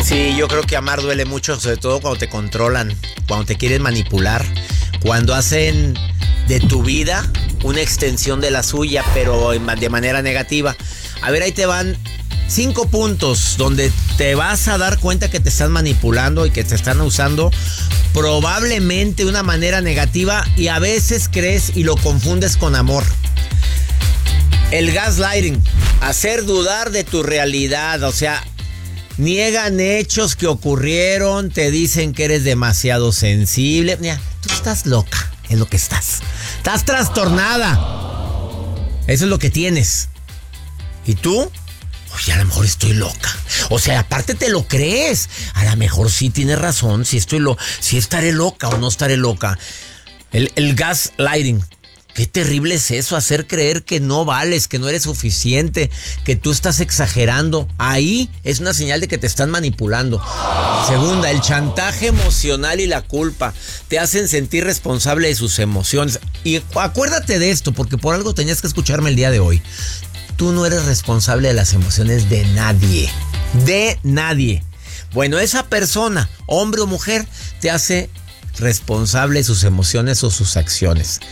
Sí, yo creo que amar duele mucho, sobre todo cuando te controlan, cuando te quieren manipular, cuando hacen de tu vida una extensión de la suya, pero de manera negativa. A ver, ahí te van 5 puntos donde te vas a dar cuenta que te están manipulando y que te están usando probablemente de una manera negativa, y a veces crees y lo confundes con amor. El gaslighting, hacer dudar de tu realidad, o sea, niegan hechos que ocurrieron, te dicen que eres demasiado sensible. Mira, tú estás loca, es lo que estás. Estás trastornada. Eso es lo que tienes. ¿Y tú? Oye, a lo mejor estoy loca. O sea, aparte te lo crees. A lo mejor sí tienes razón, si estaré loca o no estaré loca. El gaslighting. Qué terrible es eso, hacer creer que no vales, que no eres suficiente, que tú estás exagerando. Ahí es una señal de que te están manipulando. Segunda, el chantaje emocional y la culpa. Te hacen sentir responsable de sus emociones. Y acuérdate de esto, porque por algo tenías que escucharme el día de hoy. Tú no eres responsable de las emociones de nadie. De nadie. Bueno, esa persona, hombre o mujer, te hace responsable de sus emociones o sus acciones.